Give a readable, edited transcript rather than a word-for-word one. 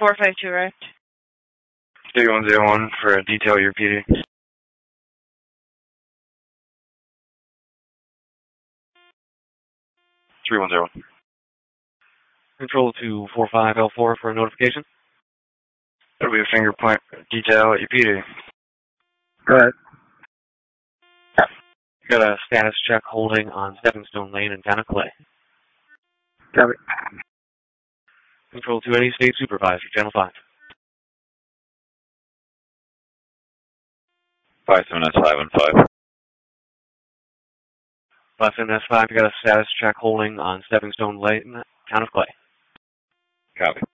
452, right? 3101 for a detail your PD. Control to 45L4 for a notification. That'll be a fingerprint detail at your PD. Go ahead. Got a status check holding on Stepping Stone Lane in Town of Clay. Copy. Control to any state supervisor, Channel 5. 57S5 and 5. 57S5, you got a status check holding on Stepping Stone Lane, Town of Clay. Copy.